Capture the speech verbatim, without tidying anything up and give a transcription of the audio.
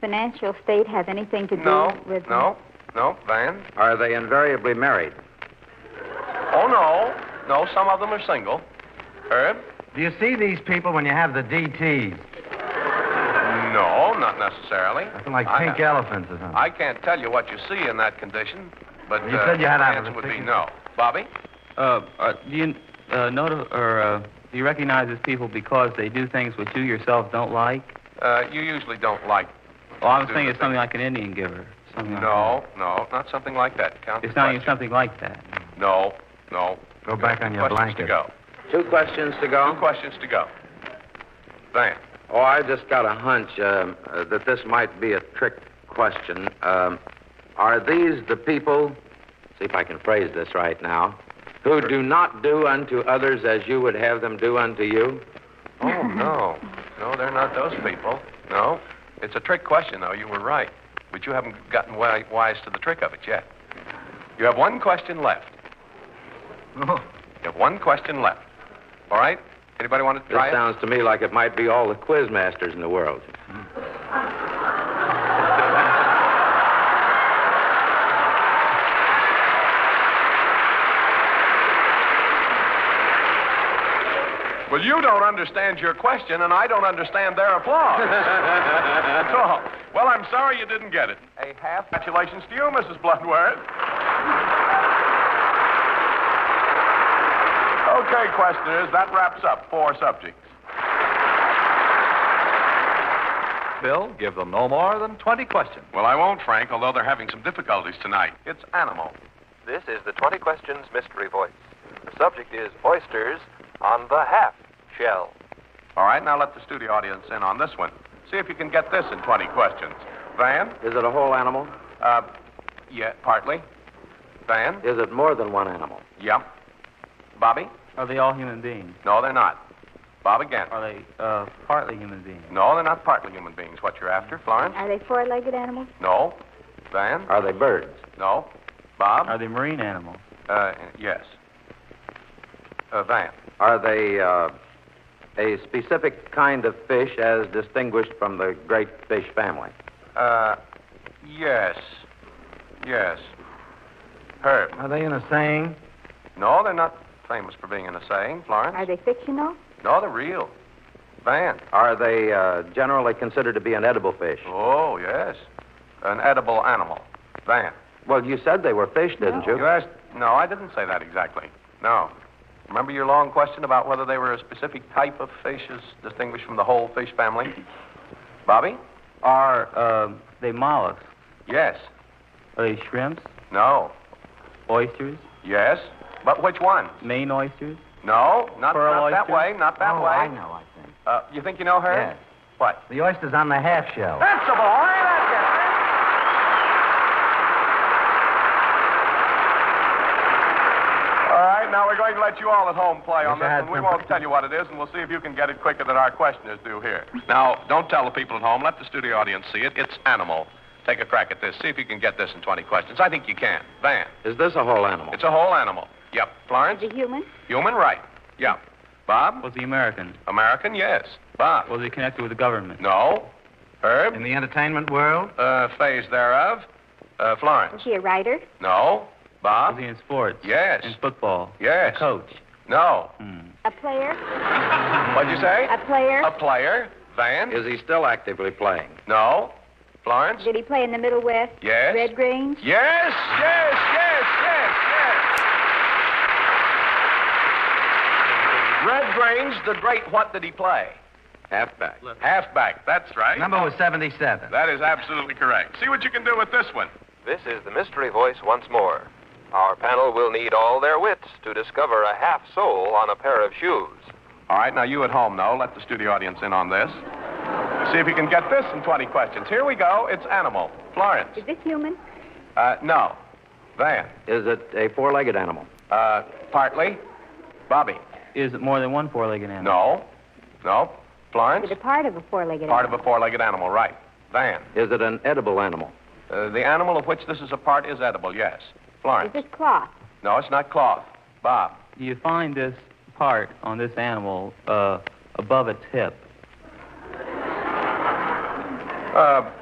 financial state have anything to do No, with... no, no. Van? Are they invariably married? Oh, no. No, some of them are single. Herb? Do you see these people when you have the D Ts? No, not necessarily. Something like I- pink elephants or something. I can't tell you what you see in that condition, but You uh, said you had the out of answer the would be picture. no. Bobby? Uh, uh, do you uh, notice or uh, do you recognize these people because they do things which you yourself don't like? Uh, you usually don't like... Well, I was do thinking the it's something thing. like an Indian giver. Something like No, no, not something like that. Count that. It's the not even question. something like that. No, no. Go back on your questions blanket. to go. Two questions to Two go. questions to go. Van? Oh, I just got a hunch um, uh, that this might be a trick question. Um, are these the people, see if I can phrase this right now, who do not do unto others as you would have them do unto you? Oh, no. No, they're not those people. No. It's a trick question, though. You were right. But you haven't gotten wi- wise to the trick of it yet. You have one question left. Oh. You have one question left. All right? Anybody want to This try it? sounds to me like it might be all the quiz masters in the world. Well, you don't understand your question, and I don't understand their applause. That's all. Well, I'm sorry you didn't get it. A half congratulations to you, Missus Bloodworth. Okay, questioners, that wraps up four subjects. Bill, give them no more than twenty questions. Well, I won't, Frank, although they're having some difficulties tonight. It's animal. This is the twenty Questions Mystery Voice. The subject is oysters on the half shell. All right, now let the studio audience in on this one. See if you can get this in twenty questions. Van? Is it a whole animal? Uh, yeah, partly. Van? Is it more than one animal? Yep. Bobby? Are they all human beings? No, they're not. Bob again. Are they uh, partly human beings? No, they're not partly human beings. What you're after, Florence? Are they four-legged animals? No. Van? Are they birds? No. Bob? Are they marine animals? Uh, yes. Uh, Van? Are they uh, a specific kind of fish as distinguished from the great fish family? Uh, yes. Yes. Herb? Are they in a saying? No, they're not famous for being in a saying, Florence. Are they fictional? No, they're real. Van? Are they uh, generally considered to be an edible fish? Oh, yes. An edible animal. Van? Well, you said they were fish, didn't You you? asked... No, I didn't say that exactly. No. Remember your long question about whether they were a specific type of fish as distinguished from the whole fish family? Bobby? Are uh, they mollusks? Yes. Are they shrimps? No. Oysters? Yes. But which one? Maine oysters? No, not, Pearl not that oysters? way, not that oh, way. I know, I think. Uh, you think you know her? Yes. What? The oyster's on the half shell. That's the boy. That gets it. All right, now we're going to let you all at home play on Wish I this had one. We some- won't tell you what it is, and we'll see if you can get it quicker than our questioners do here. Now, don't tell the people at home. Let the studio audience see it. It's animal. Take a crack at this. See if you can get this in twenty questions. I think you can. Van? Is this a whole animal? It's a whole animal. Yep. Florence? Is it human? Human, right. Yep. Bob? Was he American? American, yes. Bob? Was he connected with the government? No. Herb? In the entertainment world? Uh, phase thereof. Uh, Florence? Is he a writer? No. Bob? Was he in sports? Yes. In football? Yes. A coach? No. Hmm. A player? What'd you say? A player? A player. Van? Is he still actively playing? No. Florence? Did he play in the Middle West? Yes. Red Grange? Yes, yes, yes, yes, yes. Red Grange, the great, what did he play? Halfback. Halfback, that's right. Number was seventy-seven. That is absolutely correct. See what you can do with this one. This is the Mystery Voice once more. Our panel will need all their wits to discover a half sole on a pair of shoes. All right, now you at home, though, let the studio audience in on this. See if you can get this in twenty questions. Here we go. It's animal. Florence? Is this human? Uh, no. Van? Is it a four-legged animal? Uh, partly. Bobby? Is it more than one four-legged animal? No. No. Florence? Is it a part of a four-legged Part animal? of a four-legged animal, right. Van? Is it an edible animal? Uh, the animal of which this is a part is edible, yes. Is Florence? this cloth? No, it's not cloth. Bob? Do you find this part on this animal uh, above its hip? Uh,